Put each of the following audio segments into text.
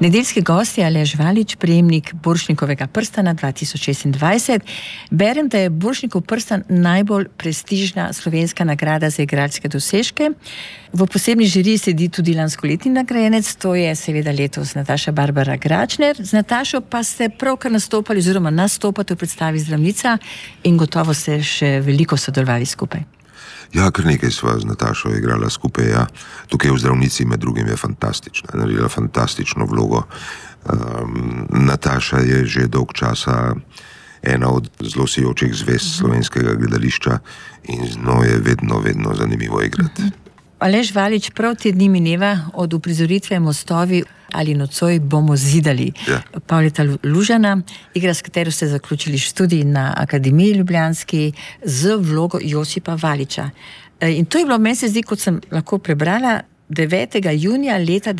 Nedeljski gost je Aleš Valič, prejemnik Borštnikovega prstana 2026. Berem, da je Borštnikov prstan najbolj prestižna slovenska nagrada za igralske dosežke. V posebni žiriji sedi tudi lanskoletni nagrajenec, to je seveda letos Nataša Barbara Gračner. Z Natašo pa ste pravkar nastopali oziroma nastopate v predstavi Zdravnica in gotovo ste še veliko sodelovali skupaj. Ja, kar nekaj sva z Natašo igrala skupaj, ja. Tukaj v Zdravnici med drugim je fantastična, naredila fantastično vlogo. Nataša je že dolg časa ena od zelo sijočih zvezd slovenskega gledališča in z njo je vedno zanimivo igrati. Aleš Valič, prav te dni mineva od uprizoritve Mostovi ali nocoj bomo zidali. Ja. Pavleta Lužana, igra, s katero ste zaključili študij na Akademiji ljubljanski z vlogo Josipa Valiča. In to je bilo, meni se zdi, kot sem lahko prebrala, 9. junija leta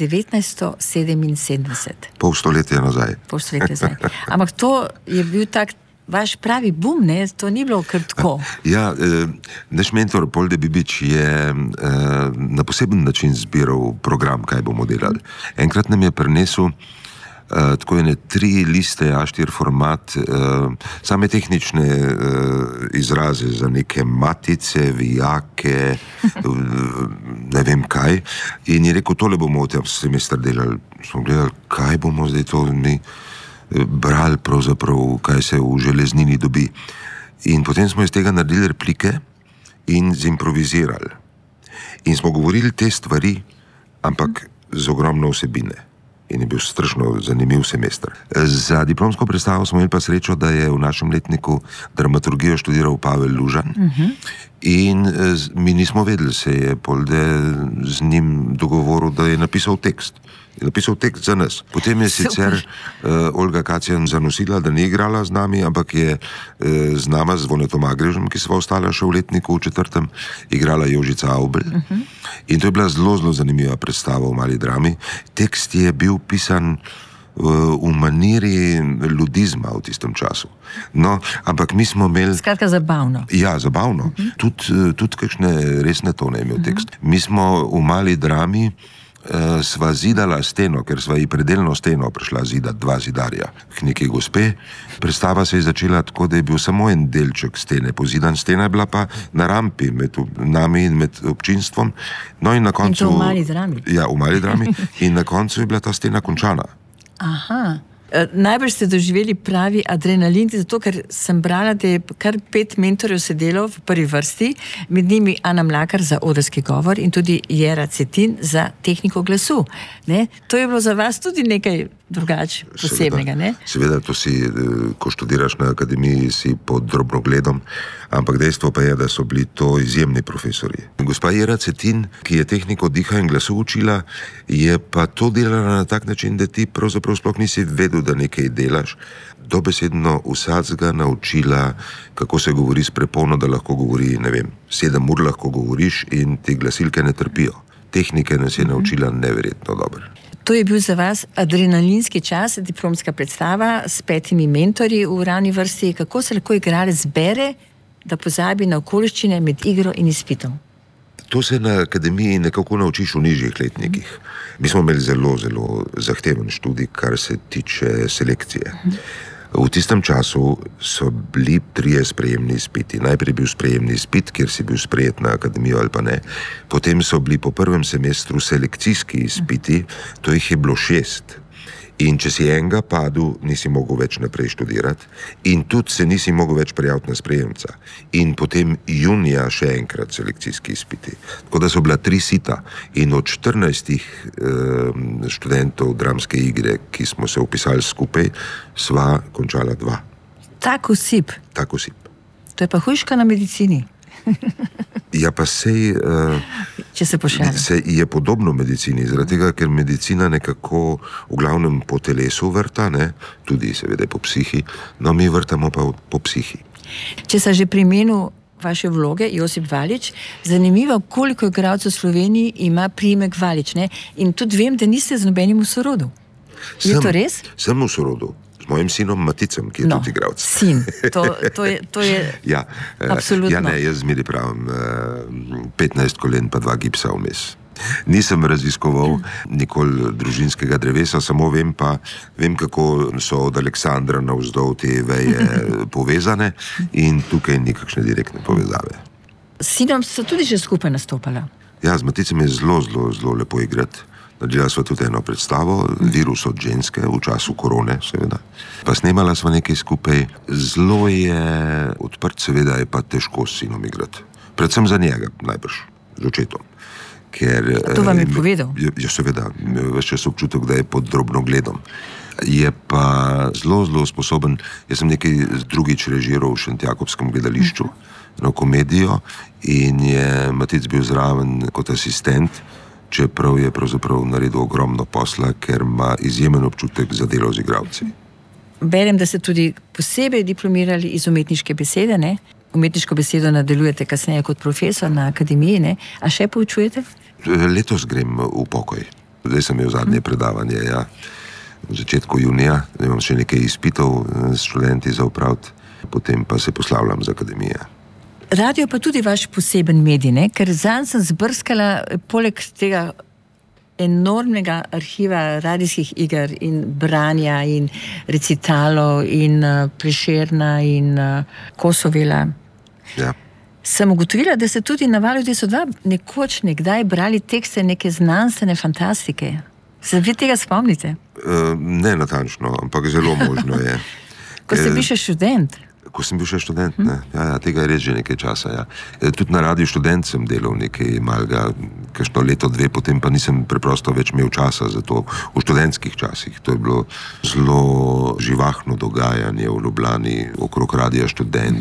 1977. Pol stoletja nazaj. Ampak to je bil tak vaš pravi bum, ne? To ni bilo kar tako. Ja, naš mentor Polde Bibič je na poseben način zbiral program, kaj bomo delali. Enkrat nam je prinesel tako ene 3 liste A4 format, same tehnične izraze za neke matice, vijake, ne vem kaj. In je rekel, tole bomo v tem semestru delali. Smo gledali, kaj bomo zdaj to mi brali pravzaprav, kaj se v železnini dobi. In potem smo iz tega naredili replike in zimprovizirali. In smo govorili te stvari, ampak z ogromno vsebine. In je bil strašno zanimiv semester. Za diplomsko predstavo smo imeli pa srečo, da je v našem letniku dramaturgijo študiral Pavel Lužan. In mi nismo vedeli, se je Polde z njim dogovoril, da je napisal tekst. Je napisal tekst za nas. Potem je sicer Olga Kacjan zanosila, da ni igrala z nami, ampak je z nama, z Zvonetom Agrežem, ki sva ostala še v letniku v 4., igrala Jožica Avbelj. In to je bila zelo zanimiva predstava v Mali drami. Tekst je bil pisan v maniri ludizma v tistem času. No, ampak mi smo imeli... Skratka, zabavno. Ja, zabavno. Tudi kakšne resne tone je imel tekst. Mi smo v Mali drami sva zidala steno, ker sva ji predelno steno prišla zidat 2 zidarja k neki gospe. Predstava se je začela tako, da je bil samo en delček stene pozidan, stena je bila pa na rampi med nami in med občinstvom. No in na koncu... In to v Mali drami. Ja, v Mali drami. In na koncu je bila ta stena končana. Aha. Najbrž ste doživeli pravi adrenalin, zato ker sem brala, da je kar 5 mentorjev sedelo v prvi vrsti, med njimi Ana Mlakar za odrski govor in tudi Jera Cetin za tehniko glasu. Ne? To je bilo za vas tudi nekaj drugače, posebnega, ne? Seveda, to si, ko študiraš na akademiji, si pod drobnogledom, ampak dejstvo pa je, da so bili to izjemni profesori. Gospa Jera Cetin, ki je tehniko diha in glasu učila, je pa to delala na tak način, da ti pravzaprav sploh nisi vedel, da nekaj delaš. Dobesedno vsakega naučila, kako se govori s prepolno, da lahko govori, ne vem, 7 ur lahko govoriš in ti glasilke ne trpijo. Tehnike nas je naučila neverjetno dobro. To je bil za vas adrenalinski čas, diplomska predstava s 5 mentorji v rani vrsti. Kako se lahko igralec zbere, da pozabi na okoliščine med igro in izpitom? To se na akademiji nekako naučiš v nižjih letnikih. Mi smo imeli zelo zahteven študij, kar se tiče selekcije. V tistem času so bili 3 sprejemni izpiti. Najprej je bil sprejemni izpit, kjer si bil sprejet na akademijo ali pa ne. Potem so bili po prvem semestru selekcijski izpiti, to jih je bilo 6. In če si enega padel, nisi mogel več naprej študirati in tudi se nisi mogel več prijaviti na sprejemca. In potem junija še enkrat selekcijski izpiti. Tako da so bila 3 sita in od 14 študentov dramske igre, ki smo se upisali skupaj, sva končala 2. Tak osip. To je pa hujška na medicini. Ja, pa sej... Če se pošalim. Je podobno medicini, zaradi tega, ker medicina nekako v glavnem po telesu vrta, ne? Tudi seveda po psihi, no mi vrtamo pa po psihi. Če se že pri imenu vaše vloge, Josip Valič, zanimivo, koliko igralcev v Sloveniji ima priimek Valič, ne? In tudi vem, da niste z nobenim v sorodu. Je to res? Sem v sorodu. S mojim sinom Maticem, ki je tudi igralec. Sin, to je ja, absolutno. Ja, ne, jaz zmeri pravim, 15 kolen pa 2 gipsa vmes. Nisem raziskoval nikoli družinskega drevesa, samo vem, kako so od Aleksandra navzdol te veje povezane in tukaj ni kakšne direktne povezave. S sinom so tudi že skupaj nastopala. Ja, z Maticem je zelo lepo igrati. Naredila sva tudi eno predstavo, Virus od ženske, v času korone, seveda. Pa snemala sva nekaj skupaj. Zelo je odprt, seveda je pa težko s sinom igrati. Predvsem za njega, najbrž, z očetom. To vam je povedal? Ja, seveda, ves čas občutek, da je pod drobnogledom. Je pa zelo sposoben. Jaz sem nekaj drugič režiral v Šentjakobskem gledališču, eno komedijo, in je Matic bil zraven kot asistent, čeprav je pravzaprav naredil ogromno posla, ker ima izjemen občutek za delo z igralci. Berem, da ste tudi posebej diplomirali iz umetniške besede, ne? Umetniško besedo nadaljujete kasneje kot profesor na akademiji, ne? A še poučujete? Letos grem v pokoj. Zdaj sem imel zadnje predavanje, ja, v začetku junija. Imam še nekaj izpitov s študenti za opraviti, potem pa se poslavljam z akademije. Radio pa tudi vaš poseben medij, ne? Ker zanj sem zbrskala, poleg tega enormnega arhiva radijskih iger in branja in recitalov in Prešerna in Kosovela. Ja. Sem ugotovila, da ste tudi na Valu 202 nekoč nekdaj brali tekste neke znanstvene fantastike. Se vi tega spomnite? Ne natančno, ampak zelo možno je. Ko ste bil še študent? Ko sem bil še študent, ne. Ja, tega je res že nekaj časa, ja. Tudi na Radiu Študent sem delal nekaj malega, kakšno leto, dve, potem pa nisem preprosto več imel časa za to v študentskih časih. To je bilo zelo živahno dogajanje v Ljubljani okrog Radia Študent,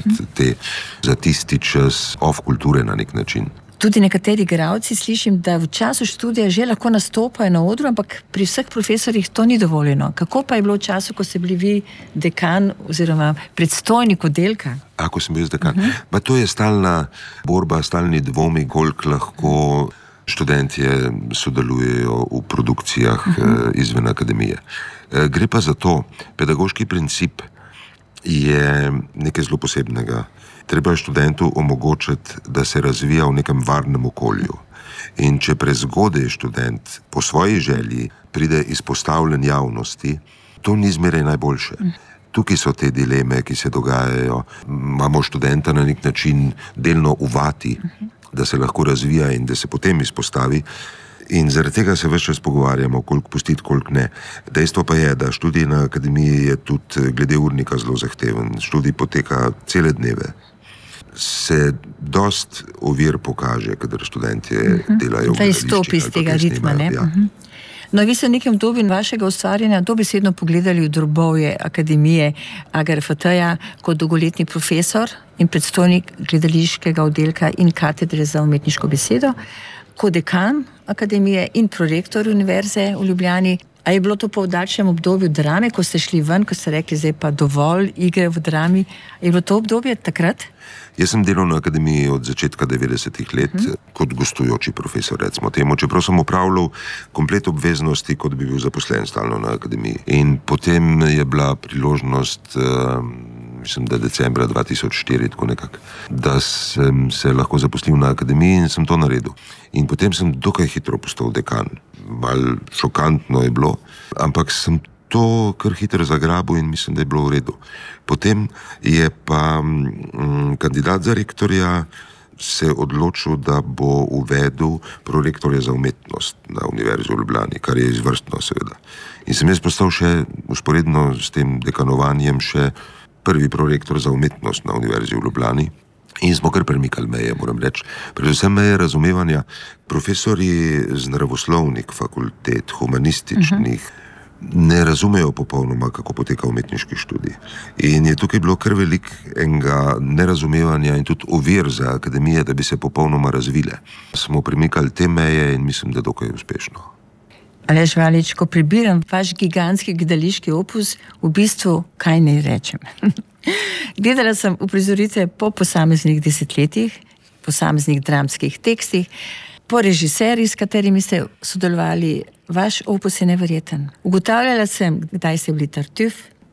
za tisti čas off kulture na nek način. Tudi nekateri igralci slišim, da v času študija že lahko nastopajo na odru, ampak pri vseh profesorjih to ni dovoljeno. Kako pa je bilo v času, ko ste bili vi dekan oziroma predstojnik oddelka? Ko sem bil dekan. Pa to je stalna borba, stalni dvomi, koliko lahko študentje sodelujejo v produkcijah izven akademije. Gre pa za to, pedagoški princip je nekaj zelo posebnega. Treba je študentu omogočiti, da se razvija v nekem varnem okolju. In če prezgodaj študent po svoji želji pride izpostavljen javnosti, to ni zmeraj najboljše. Tukaj so te dileme, ki se dogajajo. Imamo študenta na nek način delno uvati, da se lahko razvija in da se potem izpostavi. In zaradi tega se ves čas pogovarjamo, koliko pustiti, koliko ne. Dejstvo pa je, da študij na akademiji je tudi glede urnika zelo zahteven. Študij poteka cele dneve. Se dost ovir pokaže, kadar študentje delajo v gledališčih. Da izstopi iz tega ritma, ne? Ja. No, vi ste v nekem obdobju vašega ustvarjanja dobesedno pogledali v drobovje akademije AGRFT-ja kot dolgoletni profesor in predstojnik gledališkega oddelka in katedre za umetniško besedo, kot dekan akademije in prorektor univerze v Ljubljani. A je bilo to po daljšem obdobju drame, ko ste šli ven, ko ste rekli, zdaj pa dovolj igre v drami? Je bilo to obdobje takrat? Jaz sem delal na akademiji od začetka 90-ih let kot gostujoči profesor, recimo temu, čeprav sem opravljal komplet obveznosti, kot bi bil zaposlen stalno na akademiji. In potem je bila priložnost, mislim, da decembra 2004, tako nekako, da sem se lahko zaposlil na akademiji in sem to naredil. In potem sem dokaj hitro postal dekan. Mal šokantno je bilo, ampak sem to kar hitro zagrabil in mislim, da je bilo v redu. Potem je pa kandidat za rektorja se odločil, da bo uvedel prorektorja za umetnost na Univerzi v Ljubljani, kar je izvrstno seveda. In sem jaz postal še usporedno s tem dekanovanjem še prvi prorektor za umetnost na Univerzi v Ljubljani. In smo kar premikali meje, moram reči. Predvsem meje razumevanja. Profesorji z naravoslovnih fakultet, humanističnih, ne razumejo popolnoma, kako poteka umetniški študij. In je tukaj bilo kar veliko enega nerazumevanja in tudi ovir za akademije, da bi se popolnoma razvile. Smo premikali te meje in mislim, da dokaj uspešno. Aleš Valič, ko prebiram vaš gigantski gledališki opus, v bistvu kaj naj rečem? Gledala sem uprizoritve po posameznih desetletjih, posameznih dramskih tekstih, po režiserjih, s katerimi ste sodelovali. Vaš opus je neverjeten. Ugotavljala sem, kdaj ste bili Tartuf,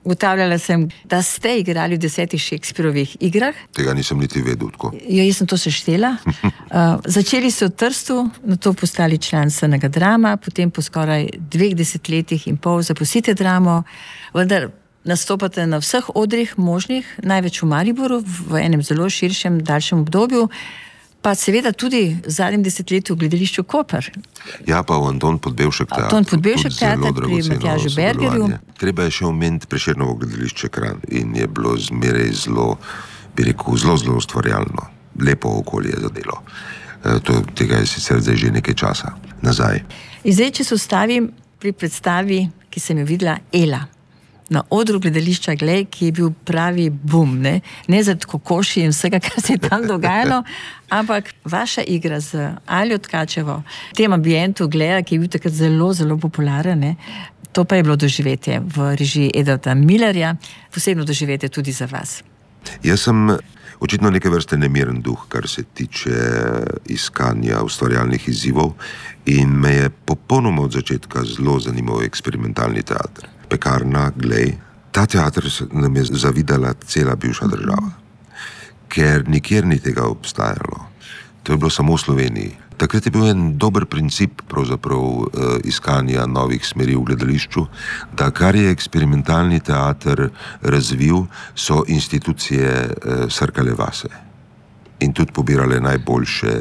Ugotavljala sem, da ste igrali v 10 Shakespearovih igrah. Tega nisem niti vedel tako. Jaz sem to seštela. Začeli ste v Trstu, nato postali član Srnega drama, potem po skoraj 2 desetletjih in pol zapustite dramo, vendar nastopate na vseh odrih možnih, največ v Mariboru, v enem zelo širšem, daljšem obdobju, pa seveda tudi v zadnjem desetletju v gledališču Koper. Ja, pa v Anton Podbevšek teatr. Anton Podbevšek teatr pri Matjažu Bergerju. Treba je še omeniti Prešernovo gledališče Kranj in je bilo zmeraj zelo, bi rekel, zelo ustvarjalno. Lepo okolje za delo. Tega je sicer zdaj že nekaj časa nazaj. In zdaj, če se ustavim pri predstavi, ki sem jo videla, Ela. Na odru gledališča Glej, ki je bil pravi bum, ne za kokoši in vsega, kar se je tam dogajalo, ampak vaša igra z Aljo Tkačevo, v tem ambientu Gleja, ki je bil takrat zelo, zelo popularen, ne, to pa je bilo doživetje v režiji Edvarda Millerja, posebno doživetje tudi za vas. Jaz sem očitno neke vrste nemiren duh, kar se tiče iskanja ustvarjalnih izzivov in me je popolnoma od začetka zelo zanimal eksperimentalni teater. Pekarna, Glej. Ta teater nam je zavidala cela bivša država, ker nikjer ni tega obstajalo. To je bilo samo v Sloveniji. Takrat je bil en dober princip pravzaprav iskanja novih smeri v gledališču, da kar je eksperimentalni teater razvil, so institucije srkale vase in tudi pobirale najboljše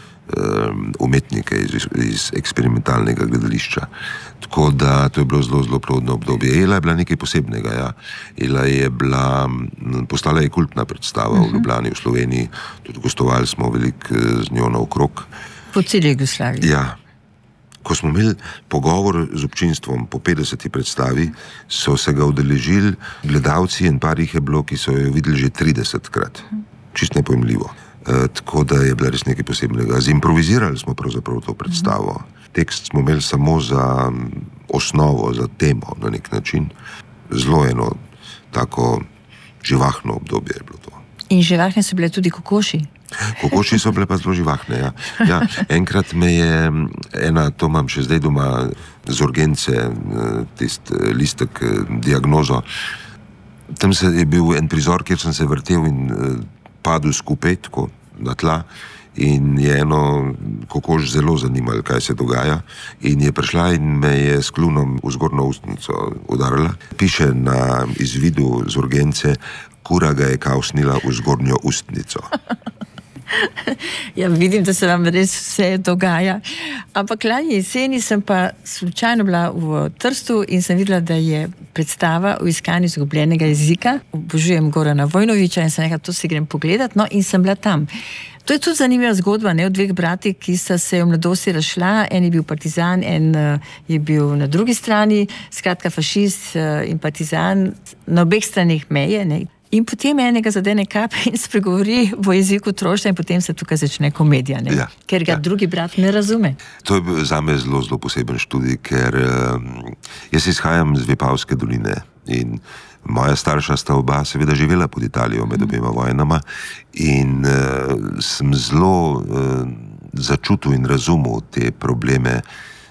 umetnike iz eksperimentalnega gledališča. Tako da to je bilo zelo, zelo plodno obdobje. Ela je bila nekaj posebnega, ja. Ela je bila, postala je kultna predstava v Ljubljani, v Sloveniji, tudi gostovali smo veliko z njo naokrog. Po celi Jugoslaviji. Ja. Ko smo imeli pogovor z občinstvom po 50. predstavi, so se ga udeležili gledalci in par jih je bilo, ki so jo videli že 30-krat. Čist nepojmljivo. Tako da je bila res nekaj posebnega. Zimprovizirali smo pravzaprav to predstavo. Tekst smo imeli samo za osnovo, za temo na nek način. Zelo eno tako živahno obdobje je bilo to. In živahne so bile tudi kokoši. Kokoši so bile pa zelo živahne, ja. Ja, enkrat me je to imam še zdaj doma, z urgence, tisti listek, diagnozo. Tam je bil en prizor, kjer sem se vrtel in padel skupaj, tako na tla, in je eno kokoš zelo zanimalo, kaj se dogaja, in je prišla in me je s klunom v zgornjo ustnico udarila. Piše na izvidu z urgence, kura ga je kausnila v zgornjo ustnico. Ja, vidim, da se vam res vse dogaja. Ampak lani jeseni sem pa slučajno bila v Trstu in sem videla, da je predstava o iskanju izgubljenega jezika. Obožujem Gorana Vojnovića in sem rekla, to si grem pogledat, no, in sem bila tam. To je tudi zanimiva zgodba, ne, o dveh bratih, ki sta se v mladosti razšla, en je bil partizan, en je bil na drugi strani, skratka fašist in partizan, na obeh stranih meje, ne. In potem enega zadene kape in spregovori v jeziku otroštva in potem se tukaj začne komedija, ne? Ja, ker ga drugi brat ne razume. To je zame zelo, zelo poseben študij, ker jaz izhajam z Vipavske doline in moja starša sta oba seveda živela pod Italijo med obema vojnama in sem zelo začutil in razumel te probleme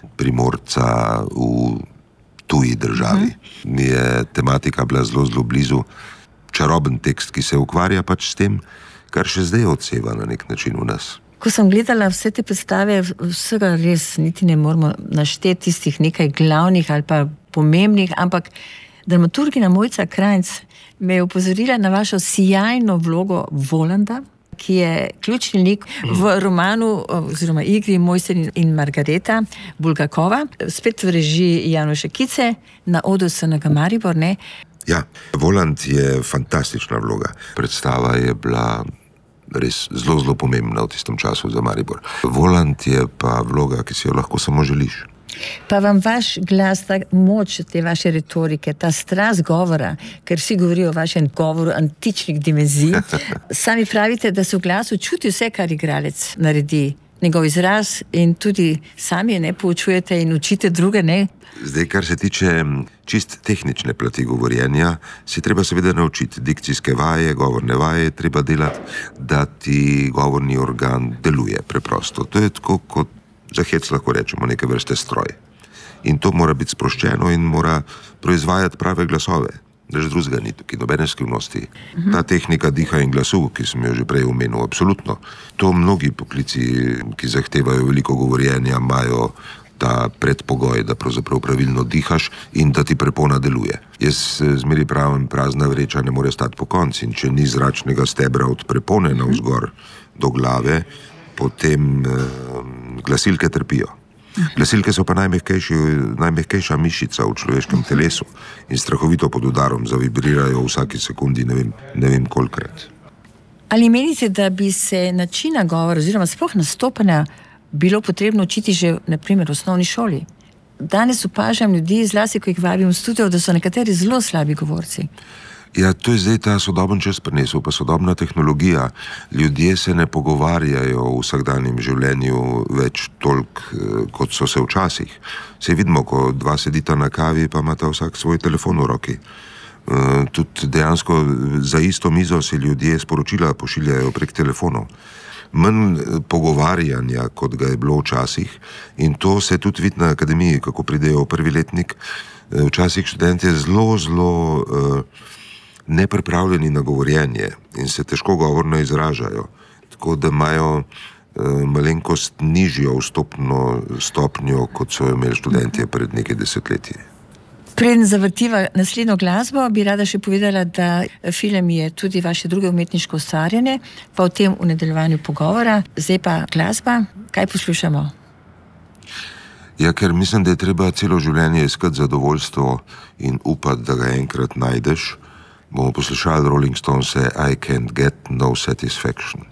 Primorca v tuji državi. Mi je tematika bila zelo, zelo blizu. Čaroben tekst, ki se ukvarja pač s tem, kar še zdaj odseva na nek način v nas. Ko sem gledala vse te predstave, vsega res niti ne moramo našteti tistih nekaj glavnih ali pa pomembnih, ampak dramaturginja Mojca Krajnc me je opozorila na vašo sijajno vlogo Volanda, ki je ključni lik v romanu oziroma igri Mojster in Margareta Bulgakova, spet v režiji Janoša Kice, na odru Srnega Maribor, ne? Ja, Voland je fantastična vloga. Predstava je bila res zelo, zelo pomembna v tistem času za Maribor. Voland je pa vloga, ki si jo lahko samo želiš. Pa vam vaš glas, ta moč te vaše retorike, ta strast govora, ker vsi govorijo o vašem govoru antičnih dimenzij, sami pravite, da se v glasu čuti vse, kar igralec naredi, njegov izraz in tudi sami ne poučujete in učite druge, ne? Zdaj, kar se tiče čist tehnične plati govorjenja, si treba seveda naučiti dikcijske vaje, govorne vaje, treba delati, da ti govorni organ deluje preprosto. To je tako, kot za hec lahko rečemo, neke vrste stroj. In to mora biti sproščeno in mora proizvajati prave glasove. Nič drugega ni tukaj, nobene skrivnosti. Ta tehnika diha in glasu, ki sem jo že prej omenil, absolutno. To mnogi poklici, ki zahtevajo veliko govorjenja, imajo ta predpogoj, da pravzaprav pravilno dihaš in da ti prepona deluje. Jaz zmeri pravim, prazna vreča ne more stati po konci in če ni zračnega stebra od prepone navzgor do glave, potem glasilke trpijo. Glasilke so pa najmehkejša mišica v človeškem telesu in strahovito pod udarom zavibrirajo v vsaki sekundi, ne vem kolikrat. Ali menite, da bi se načina govora oziroma sploh nastopanja bilo potrebno učiti že, na primer, v osnovni šoli? Danes opažam ljudi, zlasti ko jih vabim v studio, da so nekateri zelo slabi govorci. Ja, to je zdaj ta sodoben čas prinesel, pa sodobna tehnologija. Ljudje se ne pogovarjajo v vsakdanjem življenju več toliko, kot so se včasih. Se vidimo, ko dva sedita na kavi, pa imata vsak svoj telefon v roki. Tudi dejansko za isto mizo se ljudje sporočila pošiljajo prek telefonov. Manj pogovarjanja, kot ga je bilo včasih, in to se tudi vidi na akademiji, kako pridejo v prvi letnik. Včasih študentje zelo nepripravljeni na govorjenje in se težko govorno izražajo, tako da imajo malenkost nižjo vstopno stopnjo, kot so imeli študentje pred nekaj desetletji. Preden zavrtiva naslednjo glasbo, bi rada še povedala, da film je tudi vaše drugo umetniško ustvarjanje, pa o tem v nadaljevanju pogovora. Zdaj pa glasba, kaj poslušamo? Ja, ker mislim, da je treba celo življenje iskati zadovoljstvo in upati, da ga enkrat najdeš, bomo poslušali Rolling Stonese I Can't Get No Satisfaction.